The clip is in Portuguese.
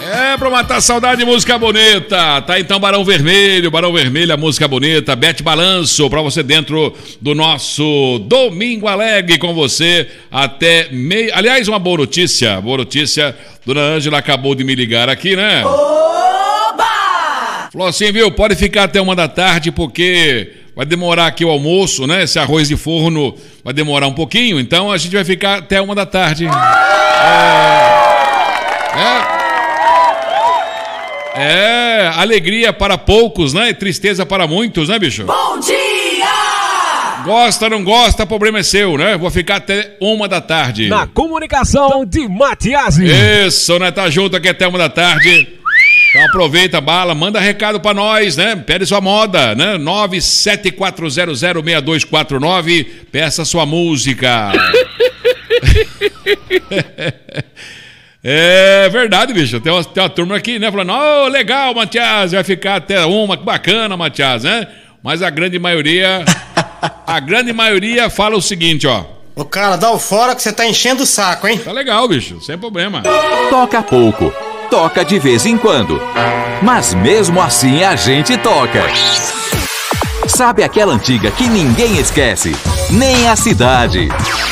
É pra matar saudade de música bonita. Tá então Barão Vermelho, a música bonita. Bete Balanço pra você dentro do nosso Domingo Alegre com você até meio. Aliás, uma boa notícia. Dona Ângela acabou de me ligar aqui, né? Oba! Falou assim, viu? Pode ficar até 1 da tarde porque vai demorar aqui o almoço, né? Esse arroz de forno vai demorar um pouquinho. Então a gente vai ficar até 1 da tarde. Alegria para poucos, né? E tristeza para muitos, né, bicho? Bom dia! Gosta, não gosta, problema é seu, né? Vou ficar até 1 da tarde. Na comunicação de Matiasi. Isso, né? Tá junto aqui até 1 da tarde. Então aproveita a bala, manda recado pra nós, né? Pede sua moda, né? 974006249. Peça sua música. É verdade, bicho. Tem uma turma aqui, né? Falando, oh, legal, Matias, vai ficar até 1, que bacana, Matias, né? Mas a grande maioria fala o seguinte, ó. Ô, cara, dá o fora que você tá enchendo o saco, hein? Tá legal, bicho, sem problema. Toca pouco, toca de vez em quando. Mas mesmo assim a gente toca. Sabe aquela antiga que ninguém esquece? Nem a cidade.